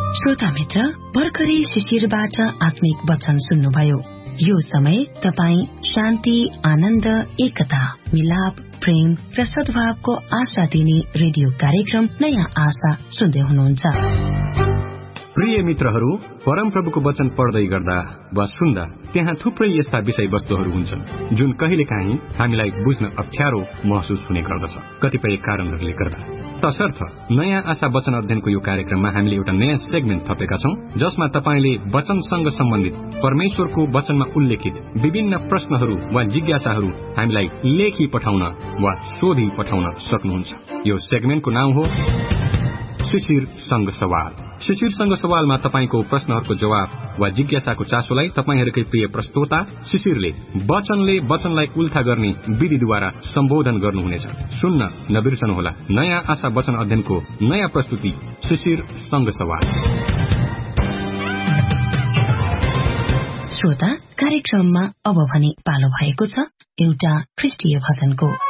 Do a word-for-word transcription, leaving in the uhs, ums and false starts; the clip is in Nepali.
श्रोता मित्र, भर्खरै शिशिरबाट आत्मिक वचन सुन्नुभयो। यो समय तपाईँ शान्ति, आनन्द, एकता, मिलाप, प्रेम र सद्भावको आशा दिने रेडियो कार्यक्रम नयाँ आशा सुन्दै हुनुहुन्छ। प्रिय मित्रहरू, परमप्रभुको वचन पढ्दै गर्दा वा सुन्दा त्यहाँ थुप्रै यस्ता विषयवस्तुहरू हुन्छन् जुन कहिलेकाहीँ हामीलाई बुझ्न अप्ठ्यारो महसुस हुने गर्दछ, कतिपय कारणहरूले गर्दा। तसर्थ नयाँ आशा वचन अध्ययनको यो कार्यक्रममा हामीले एउटा नयाँ सेगमेन्ट थपेका छौं, जसमा तपाईले वचनसँग सम्बन्धित परमेश्वरको वचनमा उल्लेखित विभिन्न प्रश्नहरू वा जिज्ञासाहरू हामीलाई लेखी पठाउन वा सोधी पठाउन सक्नुहुन्छ। यो सेगमेन्टको नाम हो शिशिर सँग सवाल। शिशिर सँग सवालमा तपाईको प्रश्नहरूको जवाब वा जिज्ञासाको चासोलाई तपाईहरूकै प्रिय प्रस्तोता शिशिरले वचनले वचनलाई उल्था गर्ने विधिद्वारा सम्बोधन गर्नुहुनेछ। सुन्न नबिर्सनुहोला। नयाँ आशा वचन अध्ययनको नयाँ प्रस्तुति शिशिर सँग सवाल। श्रोता, कार्यक्रममा अब भने पालो भएको छ एउटा ख्रिस्टीय भजनको।